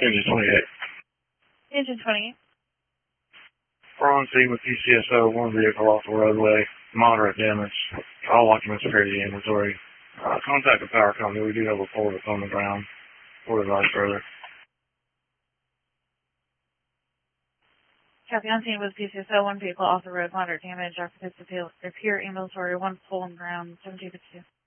Engine 28. Engine 28. We're on scene with PCSO, one vehicle off the roadway, moderate damage. All documents are here to the inventory. Contact the power company. We do have a pole that's on the ground. We'll advise further. Copy on scene with PCSO, one vehicle off the road, moderate damage. Occupants appear ambulatory, one pole on ground, 1752.